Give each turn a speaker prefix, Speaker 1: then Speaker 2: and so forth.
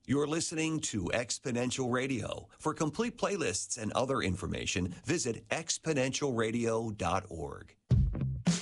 Speaker 1: You're listening to Exponential Radio. For complete playlists and other information, visit exponentialradio.org.